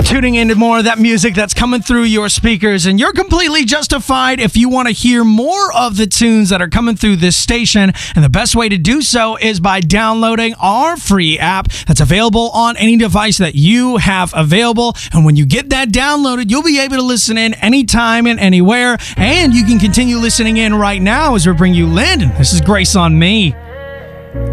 tuning into more of that music that's coming through your speakers, and you're completely justified if you want to hear more of the tunes that are coming through this station. And the best way to do so is by downloading our free app that's available on any device that you have available. And when you get that downloaded, you'll be able to listen in anytime and anywhere. And you can continue listening in right now as we bring you Landon. This is Grace on Me.